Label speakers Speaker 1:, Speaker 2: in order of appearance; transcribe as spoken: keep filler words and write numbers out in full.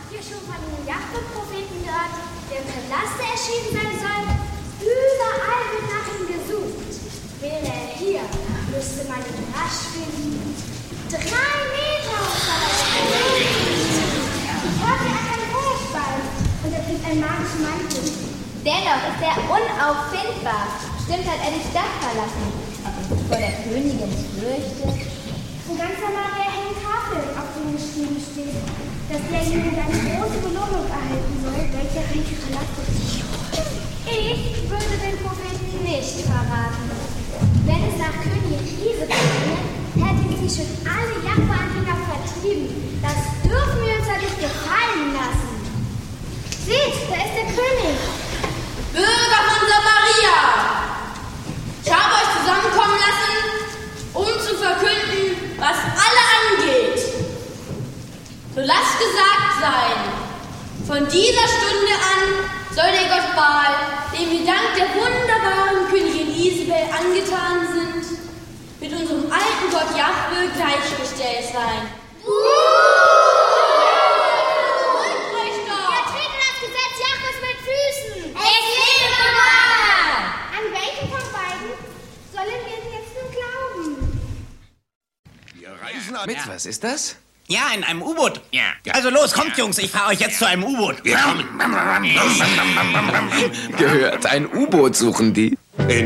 Speaker 1: Habt ihr schon von dem Jahwe-Propheten gehört, der im Palast erschienen sein soll? Überall wird nach ihm gesucht. Wäre er hier, müsste man ihn rasch finden. Drei Meter hoch soll er sein. Ich hörte, er hat einen Hochball und er trägt einen magischen Mantel.
Speaker 2: Dennoch ist er unauffindbar. Stimmt, hat er die Stadt verlassen. Vor der Königin fürchtet.
Speaker 1: Von ganz Samaria hängen Tafeln, auf denen geschrieben steht, dass derjenige eine große Belohnung erhalten soll, welcher reiche Palast ist. Ich würde den Propheten nicht verraten. Wenn es nach Königin Isabel ginge, hätten sie schon alle Jahwe-Anhänger vertrieben. Das dürfen wir uns ja nicht gefallen lassen. Seht, da ist der König.
Speaker 3: Bürger von Samaria! Ich habe euch zusammenkommen lassen, um zu verkünden, was alle angeht. So lasst gesagt sein, von dieser Stunde an soll der Gott Baal, dem wir dank der wunderbaren Königin Isabel angetan sind, mit unserem alten Gott Jahwe gleichgestellt sein.
Speaker 4: Mit, was ist das?
Speaker 5: Ja, in einem U-Boot. Ja. Also los, kommt Jungs, ich fahre euch jetzt zu einem U-Boot.
Speaker 4: Gehört, ein U-Boot suchen die.